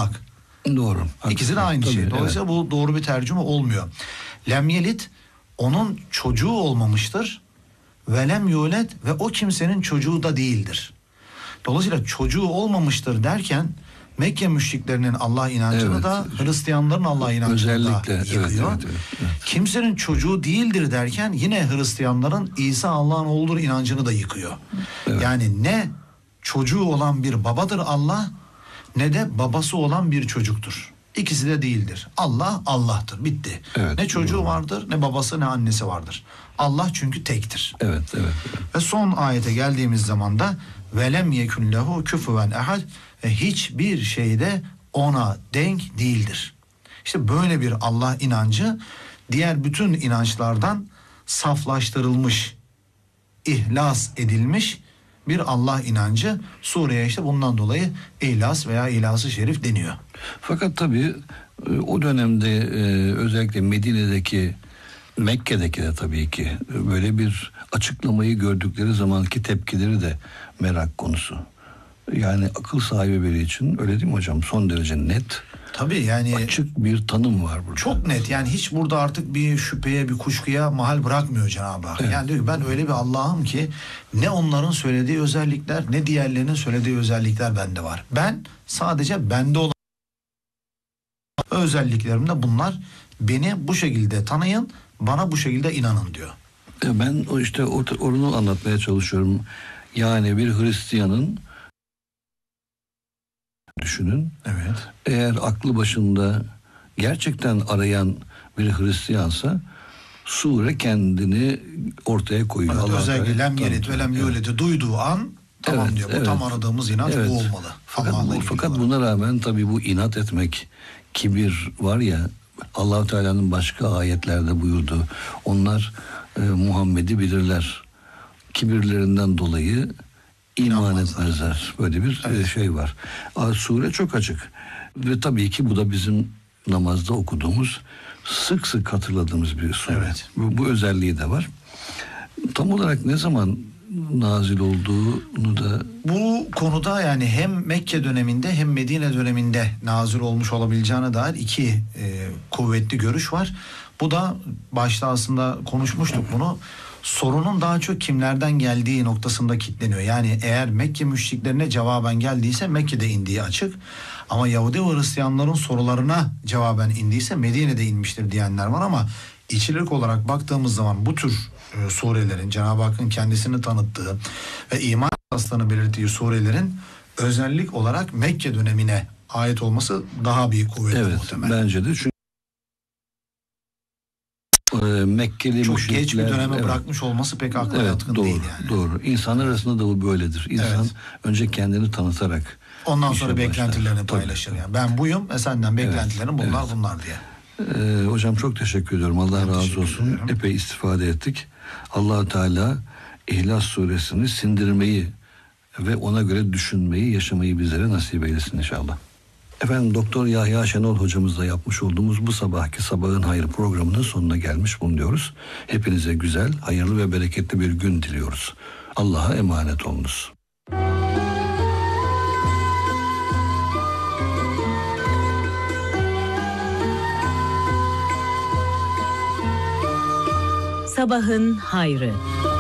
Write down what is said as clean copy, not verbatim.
doğurmak. Doğru. İkisi de aynı tabii, şey. Dolayısıyla bu doğru bir tercüme olmuyor. Lem yelit, onun çocuğu olmamıştır. Ve lem yulet, ve o kimsenin çocuğu da değildir. Dolayısıyla çocuğu olmamıştır derken Mekke müşriklerinin Allah inancını da Hristiyanların Allah inancını da yıkıyor. Evet. Kimsenin çocuğu değildir derken yine Hristiyanların İsa Allah'ın oğludur inancını da yıkıyor. Evet. Yani ne çocuğu olan bir babadır Allah, ne de babası olan bir çocuktur. İkisi de değildir. Allah Allah'tır. Bitti. Evet, Ne çocuğu vardır, ne babası, ne annesi vardır. Allah çünkü tektir. Evet. Ve son ayete geldiğimiz zaman da velem yekun lehu küfüven ehad, ve hiçbir şeyde ona denk değildir. İşte böyle bir Allah inancı diğer bütün inançlardan saflaştırılmış, ihlas edilmiş bir Allah inancı. Sureye işte bundan dolayı İhlas veya İhlas-ı Şerif deniyor. Fakat tabii o dönemde özellikle Mekke'deki de tabii ki böyle bir açıklamayı gördükleri zamanki tepkileri de merak konusu. Yani akıl sahibi biri için, öyle değil mi hocam? Son derece net. Tabii yani açık bir tanım var burada. Çok net, yani hiç burada artık bir şüpheye, bir kuşkuya mahal bırakmıyor Cenab-ı Hak. Evet. Yani diyor ki ben öyle bir Allah'ım ki ne onların söylediği özellikler ne diğerlerinin söylediği özellikler bende var. Ben sadece bende olan özelliklerim de bunlar. Beni bu şekilde tanıyın, bana bu şekilde inanın diyor. Ben işte onu anlatmaya çalışıyorum. Yani bir Hristiyanın, düşünün. Evet. Eğer aklı başında gerçekten arayan bir Hristiyansa sure kendini ortaya koyuyor. Evet, özellikle lem yelit ve lem yulet'i duyduğu an tamam diyor. Bu tam aradığımız inanç bu olmalı. Fakat buna rağmen tabii bu inat etmek, kibir var ya, Allah-u Teala'nın başka ayetlerde buyurdu. Onlar Muhammed'i bilirler. Kibirlerinden dolayı iman etmezler. Böyle bir şey var. Sure çok açık. Ve tabii ki bu da bizim namazda okuduğumuz, sık sık hatırladığımız bir sure. Evet. Bu özelliği de var. Tam olarak ne zaman nazil olduğunu da... Bu konuda yani hem Mekke döneminde hem Medine döneminde nazil olmuş olabileceğine dair iki kuvvetli görüş var. Bu da başta aslında konuşmuştuk bunu. Sorunun daha çok kimlerden geldiği noktasında kilitleniyor. Yani eğer Mekke müşriklerine cevaben geldiyse Mekke'de indiği açık. Ama Yahudi ve Hristiyanların sorularına cevaben indiyse Medine'de inmiştir diyenler var, ama içerik olarak baktığımız zaman bu tür surelerin, Cenab-ı Hakk'ın kendisini tanıttığı ve iman esaslarını belirttiği surelerin özellik olarak Mekke dönemine ait olması daha bir kuvvetli muhtemel. Bence de, çünkü Mekkeli çok müşrikler, geç bir döneme bırakmış olması pek akla yatkın değil yani. Doğru. İnsanlar arasında da bu böyledir. İnsan önce kendini tanıtarak ondan sonra beklentilerini paylaşır. Yani ben buyum ve senden beklentilerim bunlar diye. Hocam çok teşekkür ediyorum. Allah razı olsun. Ederim. Epey istifade ettik. Allah Teala İhlas suresini sindirmeyi ve ona göre düşünmeyi, yaşamayı bizlere nasip eylesin inşallah. Efendim, Doktor Yahya Şenol hocamızla yapmış olduğumuz bu sabahki Sabahın Hayrı programının sonuna gelmiş bulunuyoruz. Hepinize güzel, hayırlı ve bereketli bir gün diliyoruz. Allah'a emanet olunuz. Sabahın Hayrı.